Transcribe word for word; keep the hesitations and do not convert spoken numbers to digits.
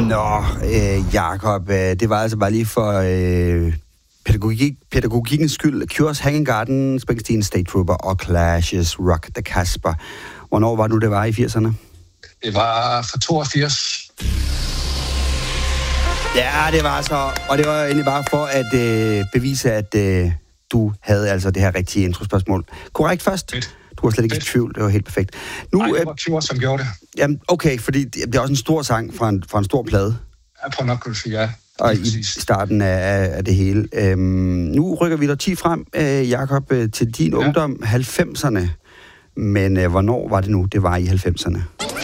Nå, øh, Jacob, øh, det var altså bare lige for øh, pædagogik, pædagogikkens skyld. Cures, Hanging Garden, Springsteen, State Trooper og Clash's Rock the Casbah. Hvornår var det nu, det var i firserne? Det var fra toogfirs. Ja, det var så. Og det var egentlig bare for at øh, bevise, at øh, du havde altså det her rigtige introspørgsmål. Korrekt først? Fedt. Du var slet ikke Fedt. i tvivl. Det var helt perfekt. Nu, Nej, det var Cure, som gjorde det. Jamen, okay, fordi det er også en stor sang fra en, fra en stor plade. Ja, på nok, ja. Og i starten af, af det hele. Øhm, nu rykker vi der ti frem, øh, Jacob, øh, til din ja. ungdom, halvfemserne. Men øh, hvornår var det nu, det var i halvfemserne?